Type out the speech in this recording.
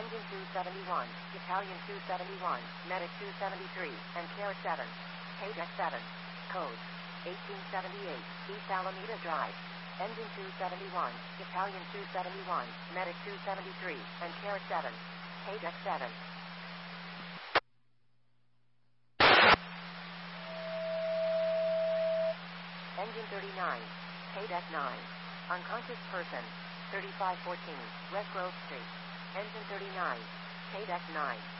Engine 271, Italian 271, Medic 273, and Care 7. Paydeck 7. Code 1878, East Alameda Drive. Engine 271, Italian 271, Medic 273, and Care 7. Paydeck 7. Engine 39, Paydeck 9. Unconscious person, 3514, West Grove Street. Engine 39, Paydeck 9.